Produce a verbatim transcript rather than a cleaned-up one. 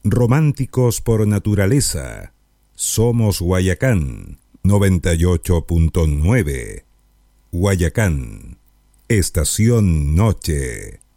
Románticos por naturaleza. Somos Guayacán noventa y ocho punto nueve. Guayacán, Estación Noche.